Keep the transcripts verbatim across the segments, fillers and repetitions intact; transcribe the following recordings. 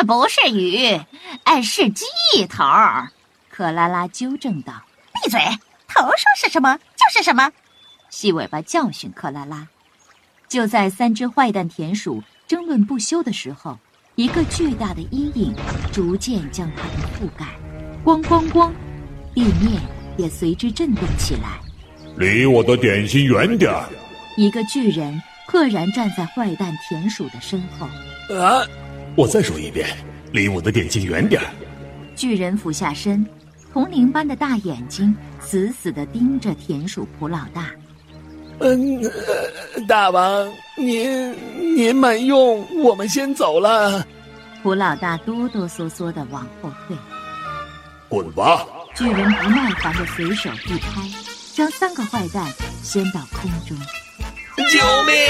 不是鱼，哎，是鸡头。 克拉拉纠正道。 闭嘴，头说是什么就是什么。 细尾巴教训克拉拉。就在三只坏蛋田鼠争论不休的时候，一个巨大的阴影逐渐将它们覆盖，咣咣咣，地面也随之震动起来。 离我的点心远点儿！ 一个巨人赫然站在坏蛋田鼠的身后。 啊！我再说一遍，离我的点心远点儿！ 巨人俯下身，铜铃般的大眼睛死死地盯着田鼠普老大。 嗯，大王，您您慢用，我们先走了。 普老大哆哆嗦嗦地往后退。 滚吧！ 巨人不耐烦地随手一拍，将三个坏蛋掀到空中。 救命！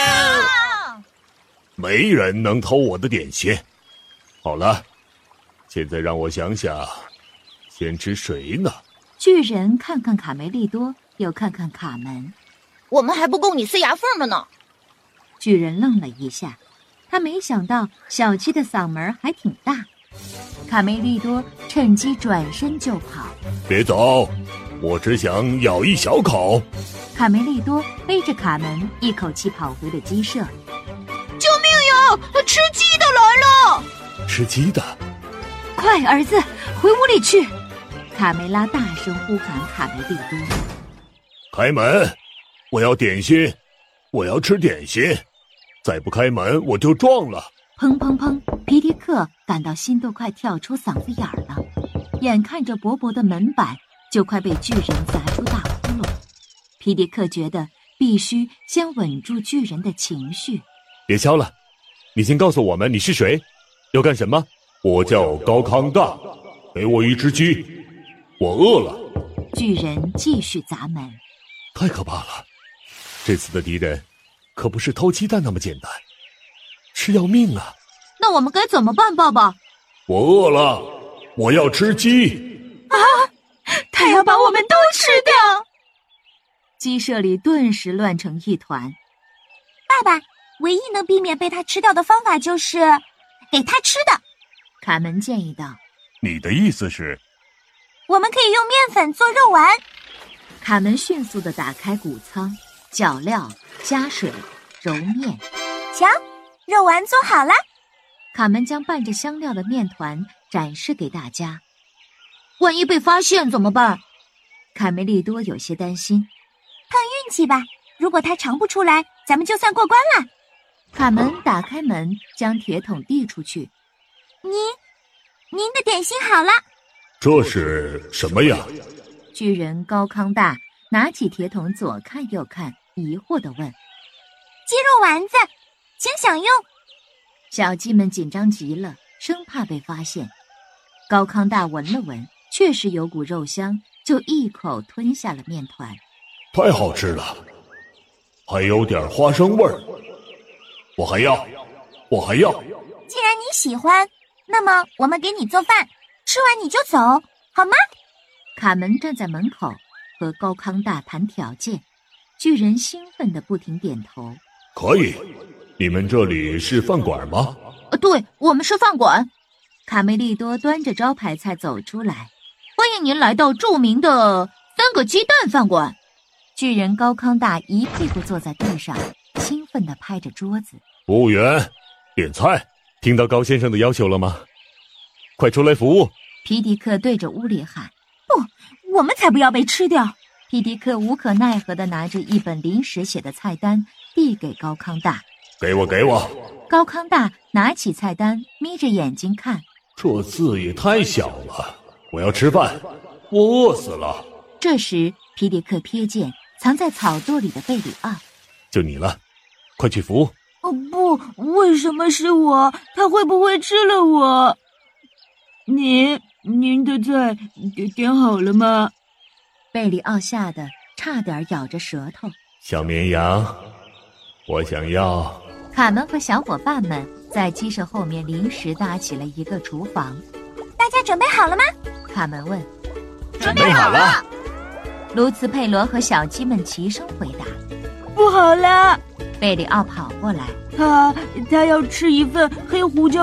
没人能偷我的点心。好了，现在让我想想，先吃谁呢？ 巨人看看卡梅利多，又看看卡门。 我们还不够你塞牙缝的呢。 巨人愣了一下，他没想到小鸡的嗓门还挺大。卡梅利多趁机转身就跑。 别走，我只想咬一小口。 卡梅利多背着卡门一口气跑回了鸡舍。 救命呀！吃鸡的来了！ 吃鸡的！ 快，儿子，回屋里去！卡梅拉大声呼喊卡梅利多。 开门！我要点心，我要吃点心，再不开门我就撞了！ 砰砰砰！皮迪克感到心都快跳出嗓子眼儿了，眼看着薄薄的门板就快被巨人砸出大窟窿。皮迪克觉得必须先稳住巨人的情绪。 别敲了，你先告诉我们你是谁，要干什么？我叫高康大，给我一只鸡，我饿了。 巨人继续砸门。 太可怕了，这次的敌人可不是偷鸡蛋那么简单，是要命啊！ 那我们该怎么办，爸爸？ 我饿了，我要吃鸡。 啊！他要把我们都吃掉！ 鸡舍里顿时乱成一团。 爸爸，唯一能避免被他吃掉的方法就是给他吃的。 卡门建议道。 你的意思是？ 我们可以用面粉做肉丸。 卡门迅速地打开谷仓，搅料，加水，揉面。 瞧，肉丸做好了。 卡门将拌着香料的面团展示给大家。 万一被发现怎么办？ 卡梅利多有些担心。 碰运气吧，如果他尝不出来，咱们就算过关了。 卡门打开门，将铁桶递出去。 您，您的点心好了。 这是什么呀？ 巨人高康大拿起铁桶左看右看，疑惑地问。 鸡肉丸子，请享用。 小鸡们紧张极了，生怕被发现。高康大闻了闻，确实有股肉香，就一口吞下了面团。 太好吃了，还有点花生味儿。我还要，我还要。 既然你喜欢，那么我们给你做饭，吃完你就走，好吗？ 卡门站在门口和高康大谈条件，巨人兴奋地不停点头。 可以，你们这里是饭馆吗？ 呃，对，我们是饭馆。 卡梅利多端着招牌菜走出来。 欢迎您来到著名的三个鸡蛋饭馆。 巨人高康大一屁股坐在地上，兴奋地拍着桌子。 服务员，点菜。听到高先生的要求了吗？快出来服务！ 皮迪克对着屋里喊。 不，我们才不要被吃掉。 皮迪克无可奈何地拿着一本临时写的菜单递给高康大。 给我给我！ 高康大拿起菜单，眯着眼睛看。 这字也太小了，我要吃饭，我饿死了。 这时皮迪克瞥见藏在草垛里的贝里奥。 就你了，快去服务。 哦不，为什么是我？他会不会吃了我？您您的菜点点好了吗？ 贝里奥吓得差点咬着舌头。 小绵羊，我想要。 卡门和小伙伴们在鸡舍后面临时搭起了一个厨房。 大家准备好了吗？ 卡门问。 准备好了。 卢茨佩罗和小鸡们齐声回答。 不好了！ 贝里奥跑过来， 他他要吃一份黑胡椒